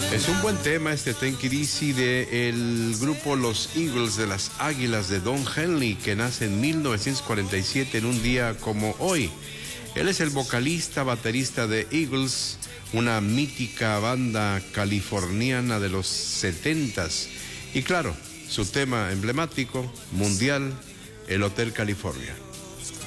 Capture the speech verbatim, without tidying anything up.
Es un buen tema este Take It Easy del grupo Los Eagles de las Águilas de Don Henley, que nace en mil novecientos cuarenta y siete en un día como hoy. Él es el vocalista, baterista de Eagles, una mítica banda californiana de los setentas. Y claro, su tema emblemático, mundial, el Hotel California.